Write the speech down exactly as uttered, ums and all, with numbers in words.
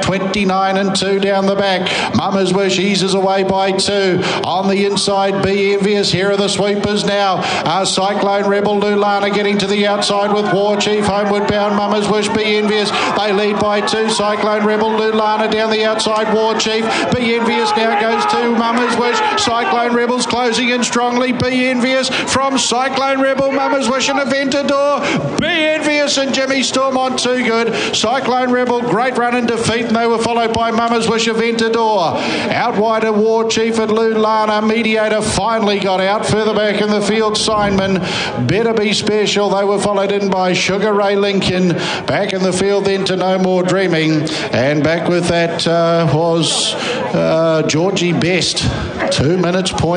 twenty-nine and two down the back. Mama's Wish eases away by two. On the inside, Be Envious. Here are the sweepers now. Uh, Cyclone Rebel, Lulana getting to the outside with War Chief. Homeward bound, Mama's Wish, Be Envious. They lead by two. Cyclone Rebel, Lulana down the outside, War Chief. Be Envious now goes to Mama's Wish. Cyclone Rebel's closing in strongly. Be Envious from Cyclone Rebel, Mama's Wish and Aventador. Be Envious and Jimmy Storm on Too Good. Cyclone Rebel, great run and defeat, and they were followed by Mama's Wish, Aventador. Out wider, War Chief and Lulana. Mediator finally got out. Further back in the field, Signman, Better Be Special. They were followed in by Sugar Ray Lincoln. Back in the field then to No More Dreaming. And back with that uh, was uh, Georgie Best. Two minutes point.